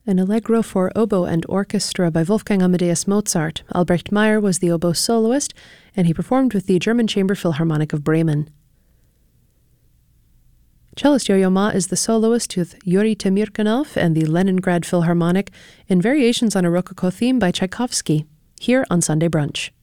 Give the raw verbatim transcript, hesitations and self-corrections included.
An allegro for oboe and orchestra by Wolfgang Amadeus Mozart. Albrecht Meyer was the oboe soloist, and he performed with the German Chamber Philharmonic of Bremen. Cellist Yo-Yo Ma is the soloist with Yuri Temirkanov and the Leningrad Philharmonic in variations on a Rococo theme by Tchaikovsky, here on Sunday Brunch.